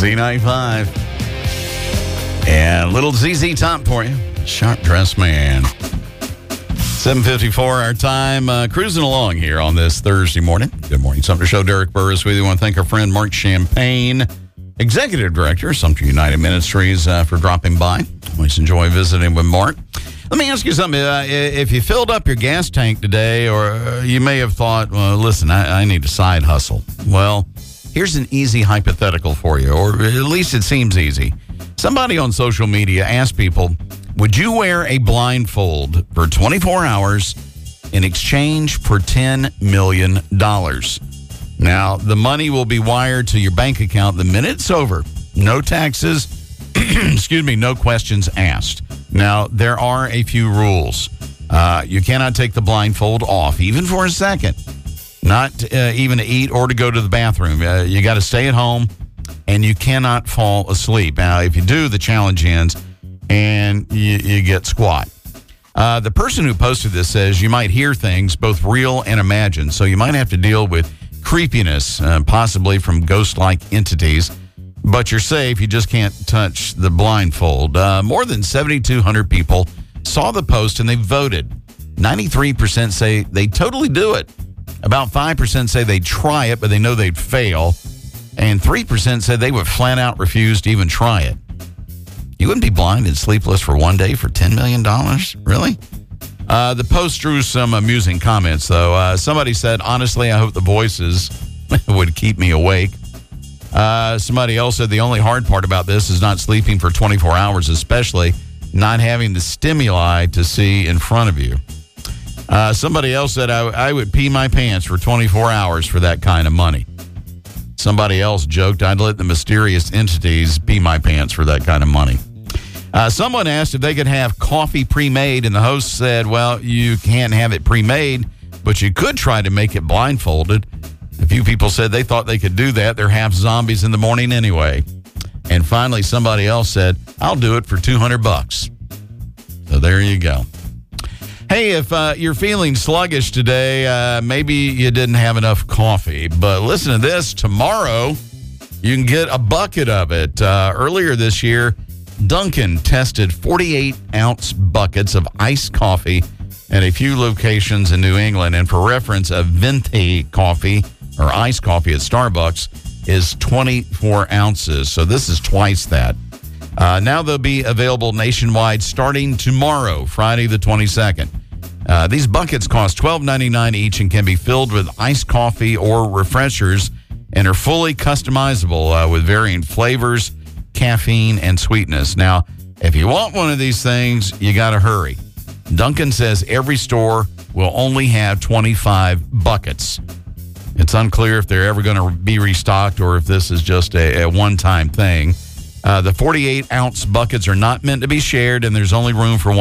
Z95. And little ZZ Top for you. Sharp Dressed Man. 7:54 our time. Cruising along here on this Thursday morning. Good morning, Sumter Show. Derek Burris with you. I want to thank our friend Mark Champagne, Executive Director, Sumter United Ministries, for dropping by. Always enjoy visiting with Mark. Let me ask you something. If you filled up your gas tank today, or you may have thought, well, listen, I need a side hustle. Well, here's an easy hypothetical for you, or at least it seems easy. Somebody on social media asked people, would you wear a blindfold for 24 hours in exchange for $10 million? Now, the money will be wired to your bank account the minute it's over. No taxes, no questions asked. Now, there are a few rules. You cannot take the blindfold off, even for a second. Not even to eat or to go to the bathroom. You got to stay at home, and you cannot fall asleep. Now, if you do, the challenge ends, and you get squat. The person who posted this says you might hear things, both real and imagined, so you might have to deal with creepiness, possibly from ghost-like entities, but you're safe. You just can't touch the blindfold. More than 7,200 people saw the post, and they voted. 93% say they totally do it. About 5% say they'd try it, but they know they'd fail. And 3% said they would flat out refuse to even try it. You wouldn't be blind and sleepless for one day for $10 million? Really? The post drew some amusing comments, though. Somebody said, honestly, I hope the voices would keep me awake. Somebody else said the only hard part about this is not sleeping for 24 hours, especially not having the stimuli to see in front of you. Somebody else said, I would pee my pants for 24 hours for that kind of money. Somebody else joked, I'd let the mysterious entities pee my pants for that kind of money. Someone asked if they could have coffee pre-made, and the host said, well, you can't have it pre-made, but you could try to make it blindfolded. A few people said they thought they could do that. They're half zombies in the morning anyway. And finally, somebody else said, I'll do it for $200. So there you go. Hey, if you're feeling sluggish today, maybe you didn't have enough coffee. But listen to this. Tomorrow, you can get a bucket of it. Earlier this year, Dunkin' tested 48-ounce buckets of iced coffee at a few locations in New England. And for reference, a venti coffee or iced coffee at Starbucks is 24 ounces. So this is twice that. Now they'll be available nationwide starting tomorrow, Friday the 22nd. These buckets cost $12.99 each and can be filled with iced coffee or refreshers and are fully customizable with varying flavors, caffeine, and sweetness. Now, if you want one of these things, you got to hurry. Dunkin' says every store will only have 25 buckets. It's unclear if they're ever going to be restocked or if this is just a one-time thing. The 48-ounce buckets are not meant to be shared, and there's only room for one.